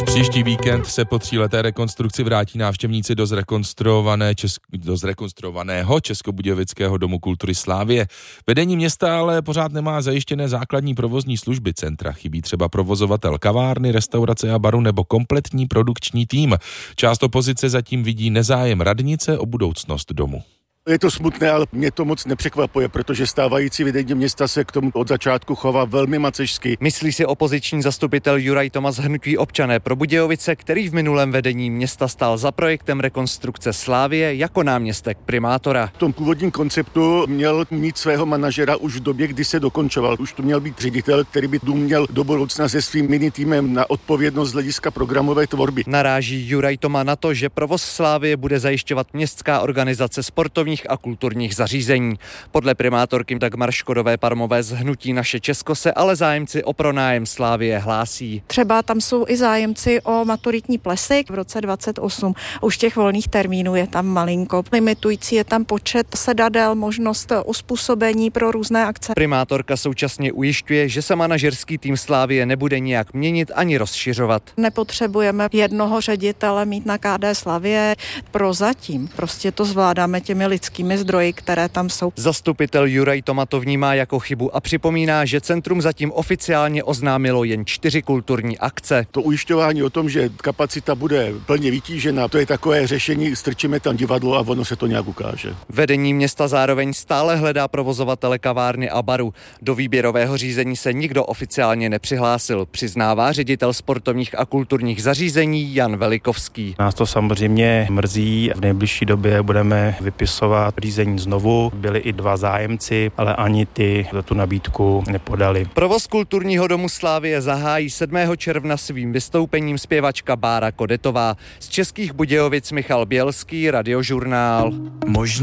Příští víkend se po 3leté rekonstrukci vrátí návštěvníci do zrekonstruovaného Českobudějovického domu kultury Slavie. Vedení města ale pořád nemá zajištěné základní provozní služby centra. Chybí třeba provozovatel kavárny, restaurace a baru nebo kompletní produkční tým. Část opozice zatím vidí nezájem radnice o budoucnost domu. Je to smutné, ale mě to moc nepřekvapuje, protože stávající vedení města se k tomu od začátku chová velmi macešsky. Myslí si opoziční zastupitel Juraj Toma z hnutí Občané pro Budějovice, který v minulém vedení města stál za projektem rekonstrukce Slavie jako náměstek primátora. V tom původním konceptu měl mít svého manažera už v době, kdy se dokončoval. Už to měl být ředitel, který by dům měl do budoucna se svým minitýmem na odpovědnost z hlediska programové tvorby. Naráží Juraj Toma na to, že provoz Slavie bude zajišťovat městská organizace sportovních a kulturních zařízení. Podle primátorky Dagmar Škodové-Parmové z hnutí Naše Česko se ale zájemci o pronájem Slavie hlásí. Třeba tam jsou i zájemci o maturitní plesy v roce 28. Už těch volných termínů je tam malinko. Limitující je tam počet sedadel, možnost uspůsobení pro různé akce. Primátorka současně ujišťuje, že se manažerský tým Slavie nebude nijak měnit ani rozšiřovat. Nepotřebujeme jednoho ředitele mít na KD Slavie. Prozatím prostě to zvládáme těmi lidskými zdroji, které tam jsou. Zastupitel Juraj Toma to vnímá jako chybu a připomíná, že centrum zatím oficiálně oznámilo jen 4 kulturní akce. To ujišťování o tom, že kapacita bude plně vytížena, to je takové řešení, strčíme tam divadlo a ono se to nějak ukáže. Vedení města zároveň stále hledá provozovatele kavárny a baru. Do výběrového řízení se nikdo oficiálně nepřihlásil, přiznává ředitel sportovních a kulturních zařízení Jan Velikovský. Nás to samozřejmě mrzí, v nejbližší době budeme vypisovat řízení znovu. Byli i 2 zájemci, ale ani ty za tu nabídku nepodali. Provoz kulturního domu Slavie zahájí 7. června svým vystoupením zpěvačka Bára Kodetová. Z Českých Budějovic Michal Bělský, Radiožurnál.